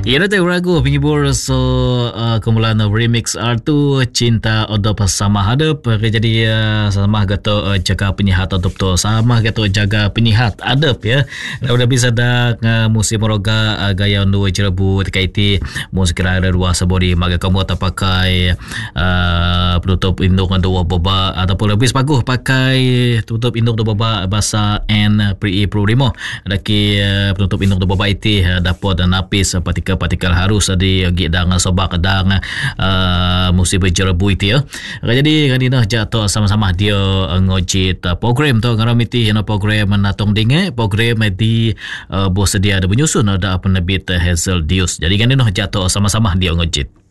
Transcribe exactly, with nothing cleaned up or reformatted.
Ya nanti ragu penghibur so uh, kumpulan remix R tu Cinta Odop Sama Hadap. Jadi uh, sama kata uh, jaga penyihat adap tu sama kata jaga penyihat adap ya. Udah bisa dah uh, musim roga uh, gaya dua jerebu terkaiti musik rada dua sabori maka kamu tak pakai uh, penutup indung dua boba ataupun lebih bagus pakai tutup indung dua boba bahasa N pre pro lima. Laki uh, penutup indung dua boba itu uh, dapat napis partikel-partikel harus di gidang sobak dang uh, musim berjerebu itu ya. Jadi kan ini jatuh sama-sama dia ngojit uh, program tu ngaramiti hina program natong dinge program di uh, bos sedia ada menyusun ada penerbit Hazel Dius. Jadi kan ini jatuh sama-sama dia ngojit.